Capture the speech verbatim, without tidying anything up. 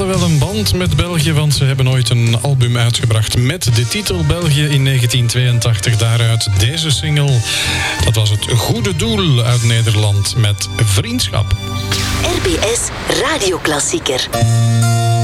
wel een band met België, want ze hebben ooit een album uitgebracht met de titel België in negentien tweeëntachtig. Daaruit deze single. Dat was het Goede Doel uit Nederland met Vriendschap. R B S Radioklassieker.